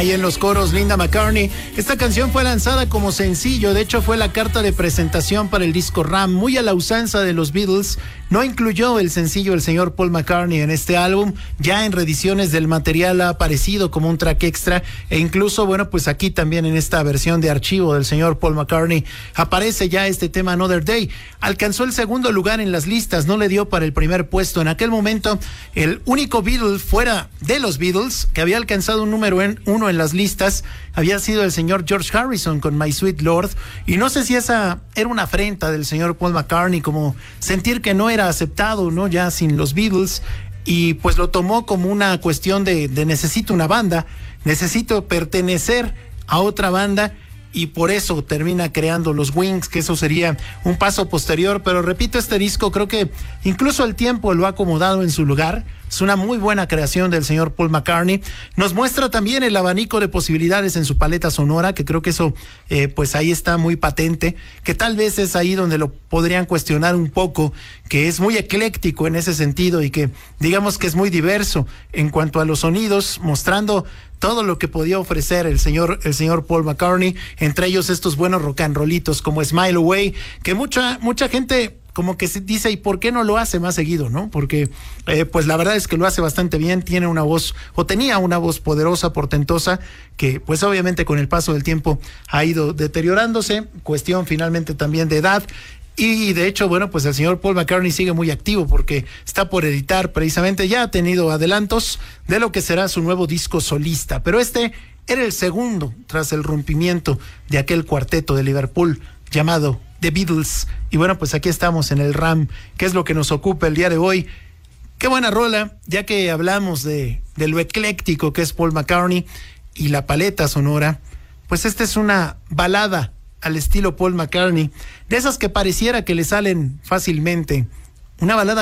Ahí en los coros, Linda McCartney. Esta canción fue lanzada como sencillo, de hecho fue la carta de presentación para el disco Ram, muy a la usanza de los Beatles. No incluyó el sencillo el señor Paul McCartney en este álbum, ya en reediciones del material ha aparecido como un track extra e incluso, bueno, pues aquí también en esta versión de archivo del señor Paul McCartney aparece ya este tema Another Day. Alcanzó el segundo lugar en las listas, no le dio para el primer puesto. En aquel momento, el único Beatle fuera de los Beatles que había alcanzado un número uno en las listas había sido el señor George Harrison con My Sweet Lord, y no sé si esa era una afrenta del señor Paul McCartney, como sentir que no era aceptado, ¿no? Ya sin los Beatles, y pues lo tomó como una cuestión de necesito una banda, necesito pertenecer a otra banda, y por eso termina creando los Wings, que eso sería un paso posterior. Pero repito, este disco creo que incluso el tiempo lo ha acomodado en su lugar. Es una muy buena creación del señor Paul McCartney. Nos muestra también el abanico de posibilidades en su paleta sonora, que creo que eso pues ahí está muy patente, que tal vez es ahí donde lo podrían cuestionar un poco, que es muy ecléctico en ese sentido y que digamos que es muy diverso en cuanto a los sonidos, mostrando todo lo que podía ofrecer el señor Paul McCartney, entre ellos estos buenos rock and rollitos como Smile Away, que mucha gente como que se dice, ¿y por qué no lo hace más seguido, no? Porque pues la verdad es que lo hace bastante bien, tiene una voz, o tenía una voz poderosa, portentosa, que pues obviamente con el paso del tiempo ha ido deteriorándose, cuestión finalmente también de edad. Y de hecho, bueno, pues el señor Paul McCartney sigue muy activo porque está por editar precisamente, ya ha tenido adelantos de lo que será su nuevo disco solista, pero este era el segundo tras el rompimiento de aquel cuarteto de Liverpool llamado The Beatles. Y bueno, pues aquí estamos en el Ram, que es lo que nos ocupa el día de hoy. Qué buena rola, ya que hablamos de lo ecléctico que es Paul McCartney y la paleta sonora, pues esta es una balada al estilo Paul McCartney, de esas que pareciera que le salen fácilmente, una balada